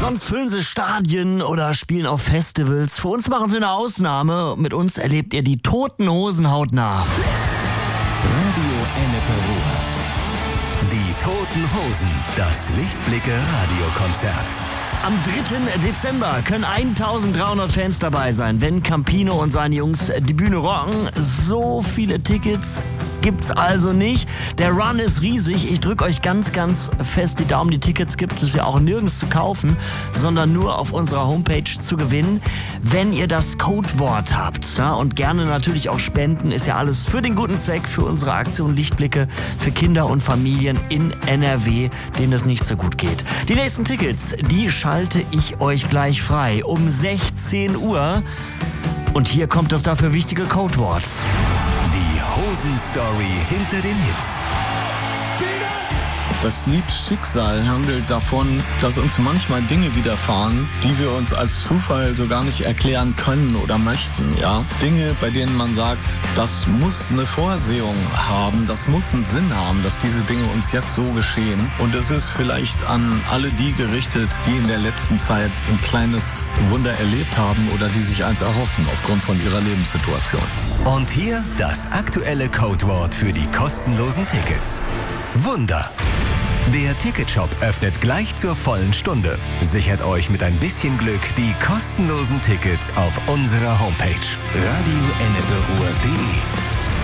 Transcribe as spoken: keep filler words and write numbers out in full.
Sonst füllen sie Stadien oder spielen auf Festivals. Für uns machen sie eine Ausnahme. Mit uns erlebt ihr die Toten Hosen hautnah. Radio Ennepe Ruhr. Die Toten Hosen. Das Lichtblicke-Radiokonzert. Am dritten Dezember können eintausenddreihundert Fans dabei sein, wenn Campino und seine Jungs die Bühne rocken. So viele Tickets gibt's also nicht. Der Run ist riesig. Ich drücke euch ganz, ganz fest die Daumen. Die Tickets gibt es ja auch nirgends zu kaufen, sondern nur auf unserer Homepage zu gewinnen. Wenn ihr das Codewort habt, ja, und gerne natürlich auch spenden, ist ja alles für den guten Zweck, für unsere Aktion Lichtblicke, für Kinder und Familien in N R W, denen es nicht so gut geht. Die nächsten Tickets, die schalte ich euch gleich frei um sechzehn Uhr. Und hier kommt das dafür wichtige Codewort. Hosen-Story hinter den Hits. Das Lied Schicksal handelt davon, dass uns manchmal Dinge widerfahren, die wir uns als Zufall so gar nicht erklären können oder möchten. Ja? Dinge, bei denen man sagt, das muss eine Vorsehung haben, das muss einen Sinn haben, dass diese Dinge uns jetzt so geschehen. Und es ist vielleicht an alle die gerichtet, die in der letzten Zeit ein kleines Wunder erlebt haben oder die sich eins erhoffen aufgrund von ihrer Lebenssituation. Und hier das aktuelle Codewort für die kostenlosen Tickets. Wunder. Der Ticketshop öffnet gleich zur vollen Stunde. Sichert euch mit ein bisschen Glück die kostenlosen Tickets auf unserer Homepage radio ennepe ruhr punkt de.